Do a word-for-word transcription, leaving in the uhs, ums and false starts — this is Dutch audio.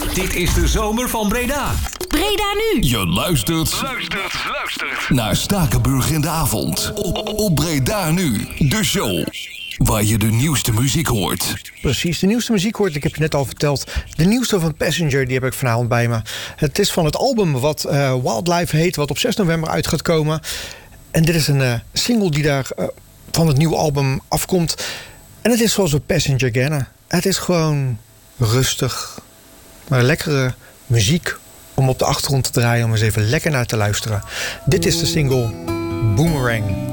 Dit is de zomer van Breda. Breda nu. Je luistert, Luistert, luistert. naar Stakenburg in de avond. Op, op Breda nu, de show waar je de nieuwste muziek hoort. Precies, de nieuwste muziek hoort, ik heb je net al verteld. De nieuwste van Passenger, die heb ik vanavond bij me. Het is van het album wat uh, Wildlife heet, wat op zes november uit gaat komen. En dit is een uh, single die daar uh, van het nieuwe album afkomt. En het is zoals we Passenger kennen. Het is gewoon rustig, maar lekkere muziek om op de achtergrond te draaien, om eens even lekker naar te luisteren. Dit is de single Boomerang.